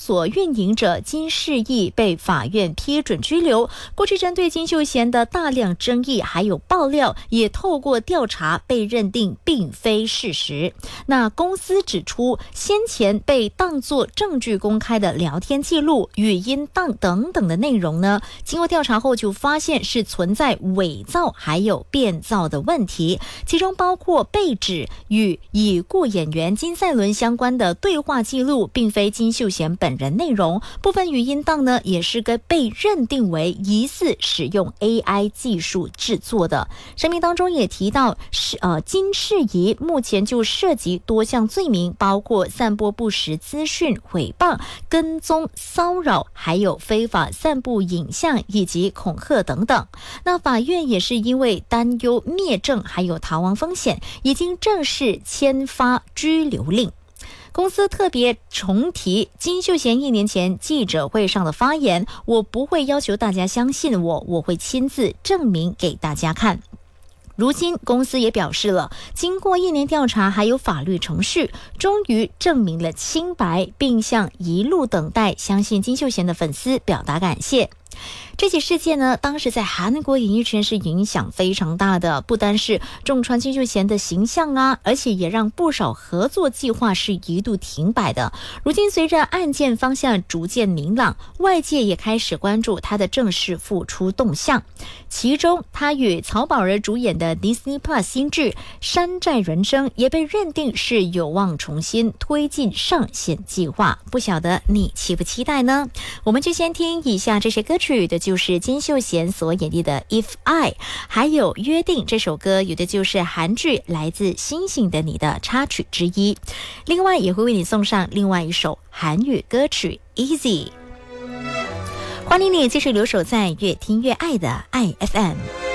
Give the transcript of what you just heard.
所运营者金世义被法院批准拘留。过去针对金秀贤的大量争议还有爆料，也透过调查被认定并非事实。那公司指出，先前被当作证据公开的聊天记录、语音档等等的内容呢，经过调查后就发现是存在伪造还有变造的问题，其中包括被指与已故演员金赛纶相关的对话记录并非金秀贤本人内容，部分语音档呢也是被认定为疑似使用 AI 技术制作的。声明当中也提到，金世仪目前就涉及多项罪名，包括散播不实资讯、诽谤、跟踪、骚扰，还有非法散布影像以及恐吓等等。那法院也是因为担忧灭证还有逃亡风险，已经正式签发拘留令。公司特别重提金秀贤1年前记者会上的发言，我不会要求大家相信我，我会亲自证明给大家看。如今公司也表示了，经过1年调查还有法律程序，终于证明了清白，并向一路等待相信金秀贤的粉丝表达感谢。这起事件呢，当时在韩国演艺圈是影响非常大的，不单是重创金秀贤的形象啊，而且也让不少合作计划是一度停摆的。如今随着案件方向逐渐明朗，外界也开始关注他的正式复出动向。其中他与曹宝儿主演的 Disney Plus 新剧《山寨人生》也被认定是有望重新推进上线计划，不晓得你期不期待呢？我们就先听以下这些歌曲，的就是金秀贤所演绎的 If I， 还有约定这首歌有的就是韩剧来自星星的你的插曲之一。另外也会为你送上另外一首韩语歌曲 Easy。欢迎你继续留守在越听越爱的爱 FM。